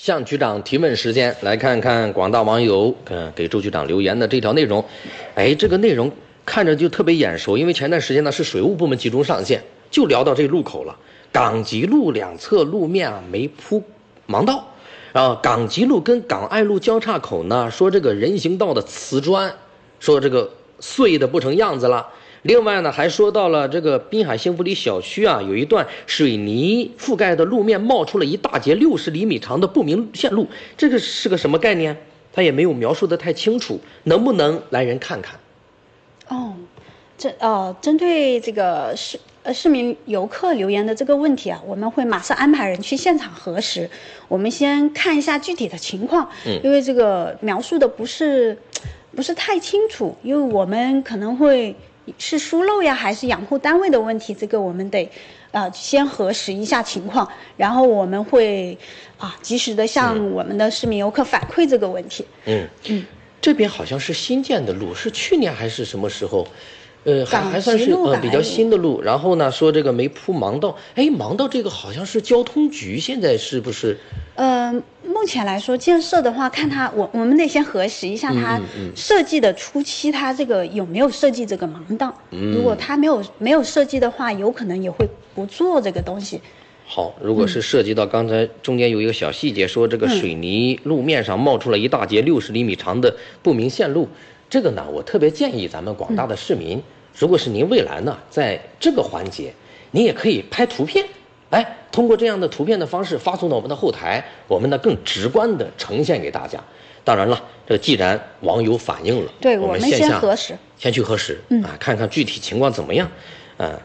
向局长提问时间，来看看广大网友给周局长留言的这条内容。这个内容看着就特别眼熟，因为前段时间呢是水务部门集中上线，就聊到这路口了。港吉路两侧路面没铺盲道，港吉路跟港爱路交叉口呢，说这个人行道的瓷砖，说这个碎的不成样子了。另外呢，还说到了这个滨海幸福里小区有一段水泥覆盖的路面冒出了一大截60厘米长的不明线路，这个是个什么概念？他也没有描述得太清楚，能不能来人看看？ 针对这个市民游客留言的这个问题我们会马上安排人去现场核实。我们先看一下具体的情况，因为这个描述的不是太清楚，因为我们可能会是疏漏还是养护单位的问题，这个我们得先核实一下情况，然后我们会及时的向我们的市民游客反馈这个问题。 这边好像是新建的路，是去年还是什么时候？还算是比较新的路。然后呢，说这个没铺盲道，盲道这个好像是交通局现在是不是？ 目前来说建设的话，看我们得先核实一下它设计的初期，它这个有没有设计这个盲道。如果它没有设计的话，有可能也会不做这个东西。 好，如果是涉及到刚才中间有一个小细节，说这个水泥路面上冒出了一大截60厘米长的不明线路，这个呢，我特别建议咱们广大的市民，如果是您未来呢，在这个环节，您也可以拍图片，通过这样的图片的方式发送到我们的后台，我们呢更直观的呈现给大家。当然了，这既然网友反映了， 对，我们先核实， 先去核实看看具体情况怎么样，